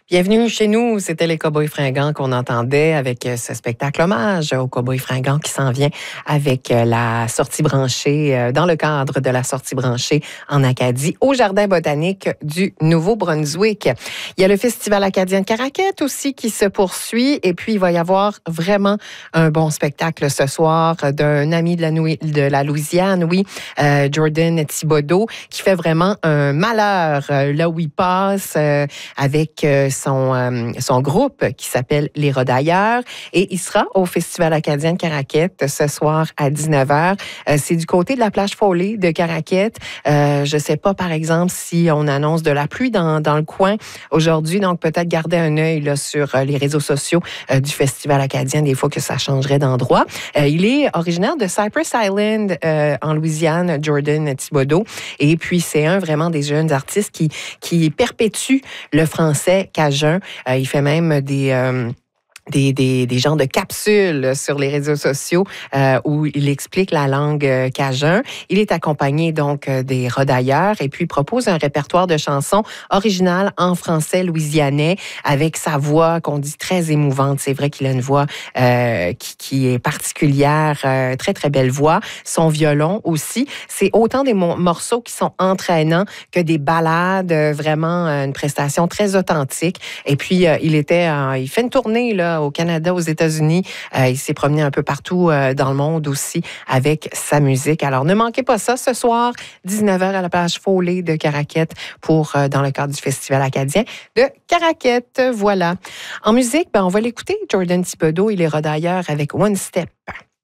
Bienvenue chez nous. C'était les Cowboys fringants qu'on entendait avec ce spectacle hommage aux Cowboys fringants qui s'en vient avec la sortie branchée, dans le cadre de la sortie branchée en Acadie au Jardin botanique du Nouveau-Brunswick. Il y a le Festival acadien de Caraquet aussi qui se poursuit et puis il va y avoir vraiment un bon spectacle ce soir d'un ami de la Louisiane, Jordan Thibodeau, qui fait vraiment un malheur là où il passe avec son groupe qui s'appelle Les Rodailleurs et il sera au Festival acadien de Caraquet ce soir à 19h. C'est du côté de la plage Foley de Caraquet. Je ne sais pas, par exemple, si on annonce de la pluie dans le coin aujourd'hui, donc peut-être garder un œil là, sur les réseaux sociaux du Festival acadien, des fois que ça changerait d'endroit. Il est originaire de Cypress Island en Louisiane, Jordan Thibodeau, et puis c'est un vraiment des jeunes artistes qui perpétue le français cajun. Il fait même des genres de capsules sur les réseaux sociaux où il explique la langue cajun. Il est accompagné donc des Rodailleurs et puis propose un répertoire de chansons originales en français louisianais avec sa voix qu'on dit très émouvante. C'est vrai qu'il a une voix qui est particulière, très très belle voix. Son violon aussi. C'est autant des morceaux qui sont entraînants que des ballades, vraiment une prestation très authentique. Et puis il fait une tournée là au Canada, aux États-Unis. Il s'est promené un peu partout dans le monde aussi avec sa musique. Alors, ne manquez pas ça ce soir, 19h à la plage Foley de Caraquet dans le cadre du Festival acadien de Caraquet. Voilà. En musique, on va l'écouter, Jordan Thibodeau et les Rodailleurs avec One Step.